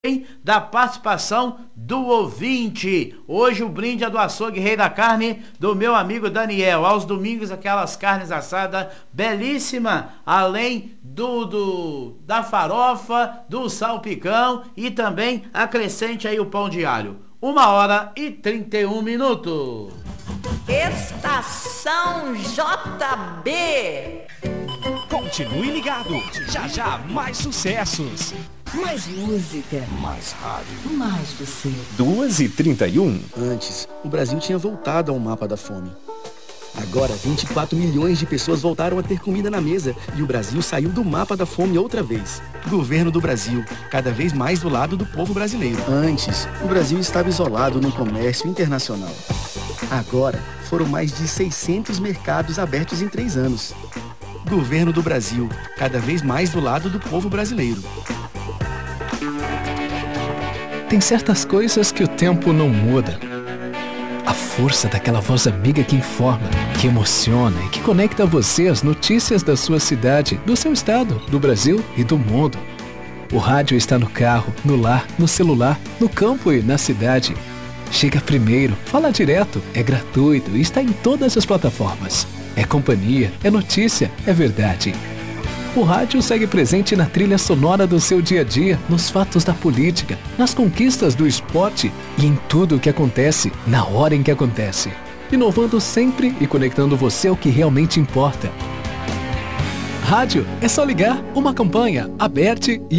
da participação do ouvinte. Hoje o brinde é do açougue Rei da Carne, do meu amigo Daniel. Aos domingos aquelas carnes assadas belíssima, além da farofa, do salpicão e também acrescente aí o pão de alho. 1h31. Estação JB. Continue ligado, já mais sucessos. Mais música. Mais rádio. Mais você. 2h31. Antes, o Brasil tinha voltado ao mapa da fome. Agora, 24 milhões de pessoas voltaram a ter comida na mesa e o Brasil saiu do mapa da fome outra vez. Governo do Brasil, cada vez mais do lado do povo brasileiro. Antes, o Brasil estava isolado no comércio internacional. Agora, foram mais de 600 mercados abertos em 3 anos. Governo do Brasil, cada vez mais do lado do povo brasileiro. Tem certas coisas que o tempo não muda. A força daquela voz amiga que informa, que emociona e que conecta você às notícias da sua cidade, do seu estado, do Brasil e do mundo. O rádio está no carro, no lar, no celular, no campo e na cidade. Chega primeiro, fala direto, é gratuito e está em todas as plataformas. É companhia, é notícia, é verdade. O rádio segue presente na trilha sonora do seu dia a dia, nos fatos da política, nas conquistas do esporte e em tudo o que acontece, na hora em que acontece. Inovando sempre e conectando você ao que realmente importa. Rádio é só ligar, uma campanha, Aberte e